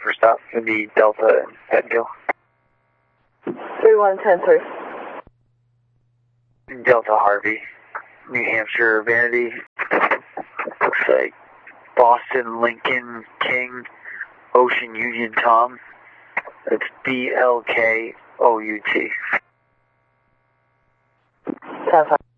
first stop. It's going to be Delta and Pettengill. 3110-3. Delta Harvey, New Hampshire Vanity. Looks like Boston Lincoln King Ocean Union Tom. That's BLKOUT. 10-5.